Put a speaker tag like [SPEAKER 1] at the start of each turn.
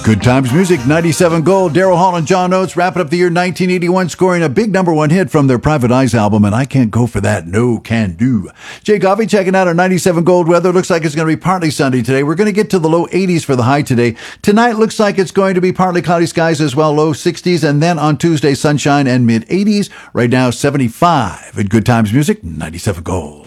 [SPEAKER 1] Good Times Music, 97 Gold. Daryl Hall and John Oates wrapping up the year 1981, scoring a big number one hit from their Private Eyes album, and I Can't Go For That, No Can Do. Jay Coffey checking out our 97 Gold weather. Looks like it's going to be partly sunny today. We're going to get to the low 80s for the high today. Tonight looks like it's going to be partly cloudy skies as well, low 60s, and then on Tuesday, sunshine and mid 80s. Right now, 75 at Good Times Music, 97 Gold.